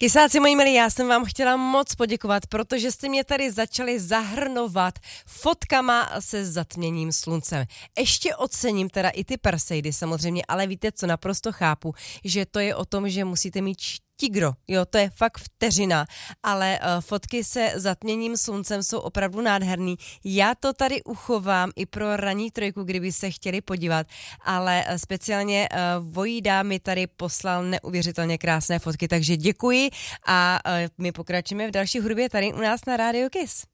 Kysáci moji milí, já jsem vám chtěla moc poděkovat, protože jste mě tady začali zahrnovat fotkama se zatměním sluncem. Ještě ocením teda i ty Perseidy samozřejmě, ale víte co, naprosto chápu, že to je o tom, že musíte mít tigro, jo, to je fakt vteřina, ale fotky se zatměním sluncem jsou opravdu nádherný. Já to tady uchovám i pro ranní trojku, kdyby se chtěli podívat, ale speciálně Vojda mi tady poslal neuvěřitelně krásné fotky, takže děkuji a my pokračujeme v další hudbě tady u nás na Radio Kiss.